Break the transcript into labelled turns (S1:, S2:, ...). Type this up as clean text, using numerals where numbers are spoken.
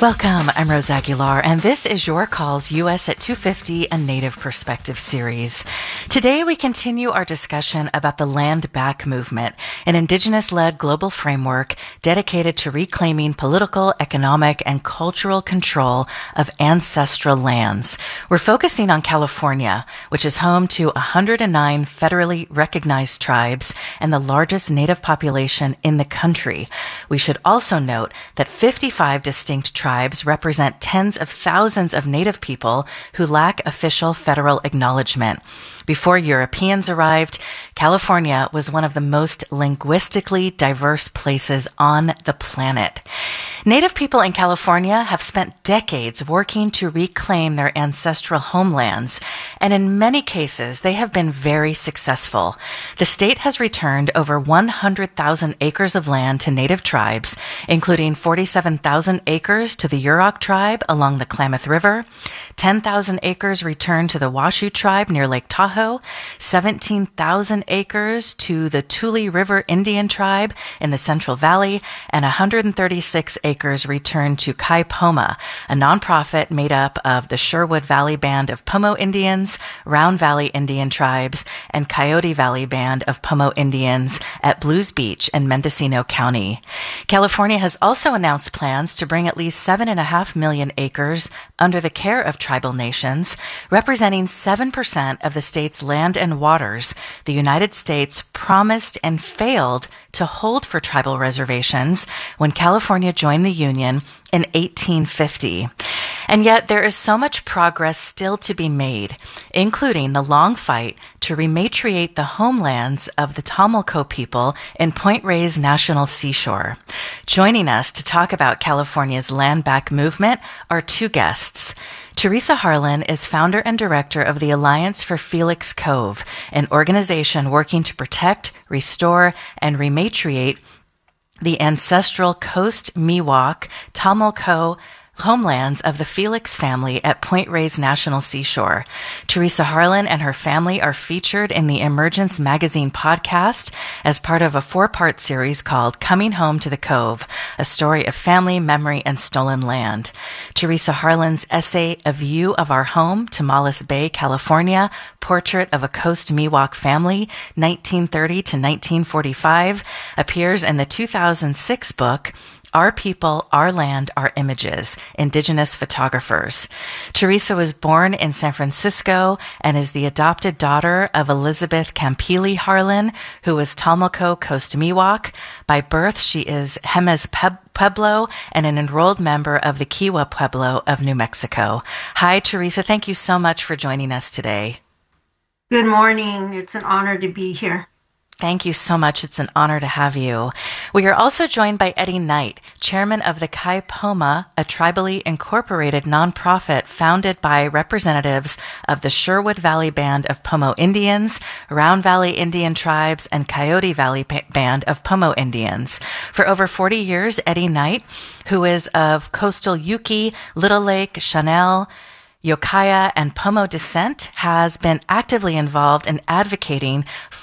S1: Welcome, I'm Rose Aguilar, and this is Your Calls US at 250, a Native Perspective series. Today we continue our discussion about the Land Back Movement, an Indigenous-led global framework dedicated to reclaiming political, economic, and cultural control of ancestral lands. We're focusing on California, which is home to 109 federally recognized tribes and the largest Native population in the country. We should also note that 55 distinct tribes represent tens of thousands of Native people who lack official federal acknowledgement. Before Europeans arrived, California was one of the most linguistically diverse places on the planet. Native people in California have spent decades working to reclaim their ancestral homelands, and in many cases, they have been very successful. The state has returned over 100,000 acres of land to Native tribes, including 47,000 acres to the Yurok tribe along the Klamath River, 10,000 acres returned to the Washoe tribe near Lake Tahoe, 17,000 acres to the Tule River Indian tribe in the Central Valley, and 136 acres returned to Kai Poma, a nonprofit made up of the Sherwood Valley Band of Pomo Indians, Round Valley Indian tribes, and Coyote Valley Band of Pomo Indians at Blues Beach in Mendocino County. California has also announced plans to bring at least 7.5 million acres under the care of tribal nations, representing 7% of the state's land and waters. The United States promised and failed to hold for tribal reservations when California joined the Union in 1850. And yet there is so much progress still to be made, including the long fight to rematriate the homelands of the Tamalco people in Point Reyes National Seashore. Joining us to talk about California's Land Back movement are two guests. Teresa Harlan is founder and director of the Alliance for Felix Cove, an organization working to protect, restore, and rematriate the ancestral Coast Miwok Tamalco homelands of the Felix family at Point Reyes National Seashore. Teresa Harlan and her family are featured in the Emergence Magazine podcast as part of a 4-part series called Coming Home to the Cove, a story of family, memory, and stolen land. Teresa Harlan's essay, A View of Our Home, Tomales Bay, California, Portrait of a Coast Miwok Family, 1930 to 1945, appears in the 2006 book, Our People, Our Land, Our Images, Indigenous Photographers. Teresa was born in San Francisco and is the adopted daughter of Elizabeth Campili Harlan, who was Tamalco Coast Miwok. By birth, she is Jemez Pueblo and an enrolled member of the Kiowa Pueblo of New Mexico. Hi, Teresa. Thank you so much for joining us today.
S2: Good morning. It's an honor to be here.
S1: Thank you so much. It's an honor to have you. We are also joined by Eddie Knight, chairman of the Kai Poma, a tribally incorporated nonprofit founded by representatives of the Sherwood Valley Band of Pomo Indians, Round Valley Indian tribes, and Coyote Valley Band of Pomo Indians. For over 40 years, Eddie Knight, who is of coastal Yuki, Little Lake, Chanel, Yokaia, and Pomo descent, has been actively involved in advocating